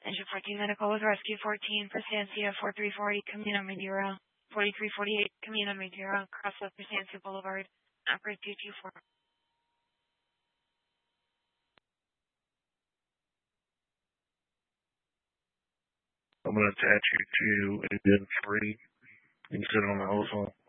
Engine 14 Medical with Rescue 14, Presencia 4340, Camino Madeira, 4348, Camino Madeira, cross up Presencia Boulevard, operator 224. I'm going to attach you to engine 3 and sit on the hose hole.